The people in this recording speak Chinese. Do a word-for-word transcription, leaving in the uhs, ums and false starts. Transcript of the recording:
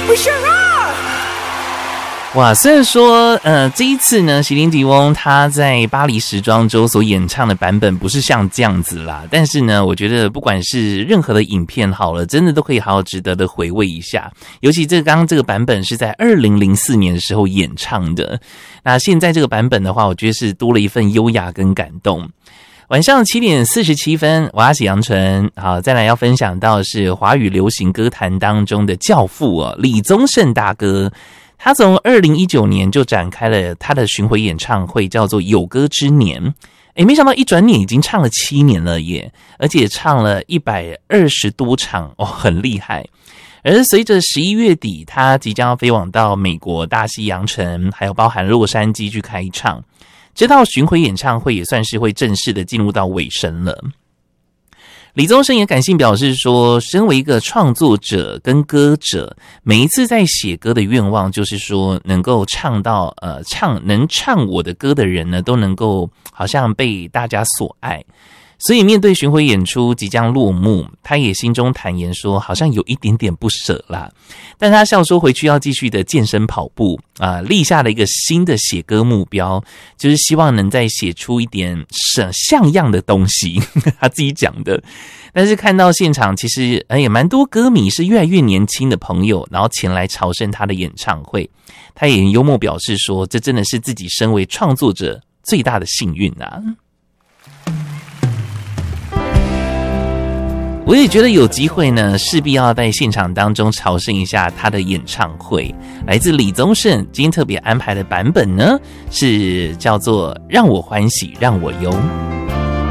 We sure are。 哇，虽然说，呃，这一次呢，席琳迪翁他在巴黎时装周所演唱的版本不是像这样子啦，但是呢，我觉得不管是任何的影片好了，真的都可以好好值得的回味一下。尤其这刚刚这个版本是在二零零四年的时候演唱的，那现在这个版本的话，我觉得是多了一份优雅跟感动。晚上七点四十七分，我是杨纯。好，再来要分享到的是华语流行歌坛当中的教父哦，李宗盛大哥。他从二零一九年就展开了他的巡回演唱会，叫做有歌之年。诶，没想到一转眼已经唱了七年了耶，而且唱了一百二十多场哦，很厉害。而随着十一月底他即将要飞往到美国大西洋城，还有包含洛杉矶去开唱，这套巡回演唱会也算是会正式的进入到尾声了。李宗盛也感性表示说，身为一个创作者跟歌者，每一次在写歌的愿望就是说能够唱到呃唱能唱我的歌的人呢，都能够好像被大家所爱。所以面对巡回演出即将落幕，他也心中坦言说好像有一点点不舍啦，但他笑说回去要继续的健身跑步啊、呃，立下了一个新的写歌目标，就是希望能再写出一点像样的东西他自己讲的。但是看到现场其实也蛮多歌迷是越来越年轻的朋友，然后前来朝圣他的演唱会，他也很幽默表示说这真的是自己身为创作者最大的幸运啊。我也觉得有机会呢，势必要在现场当中朝圣一下他的演唱会。来自李宗盛今天特别安排的版本呢，是叫做《让我欢喜让我忧》。